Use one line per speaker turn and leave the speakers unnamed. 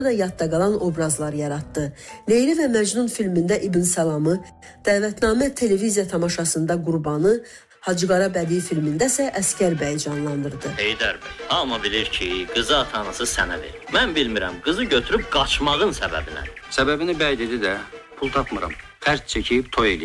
da yadda qalan obrazlar yaratdı. Leyli və Məcnun filmində İbn Səlamı, Dəvətnamə televiziya tamaşasında Qurbanı, Hacıqara Bədii filmində isə Əskər bəyi canlandırdı.
Heydər bəy, hamı bilir ki, qızı atanası sənə verir. Mən bilmirəm, qızı götürüb qaçmağın səbəbi nədir?
Səbəbini bəy dedi də, pul tapmıram. Xərc çəkib toy eləyim.